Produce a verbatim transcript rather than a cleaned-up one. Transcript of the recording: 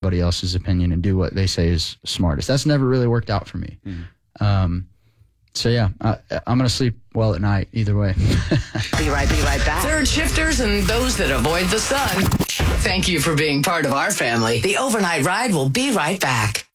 everybody else's opinion and do what they say is smartest. That's never really worked out for me. Mm-hmm. Um, so, yeah, I, I'm going to sleep well at night either way. Be right, be right back. Third shifters and those that avoid the sun. Thank you for being part of our family. The Overnight Ride will be right back.